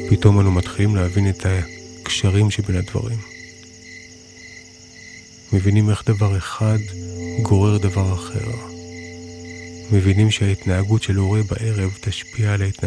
פתאום אנו מתחילים להבין את הקשרים שבין הדברים. מבינים איך דבר אחד גורר דבר אחר. מבינים שההתנהגות של הורה בערב תשפיע על ההתנהגות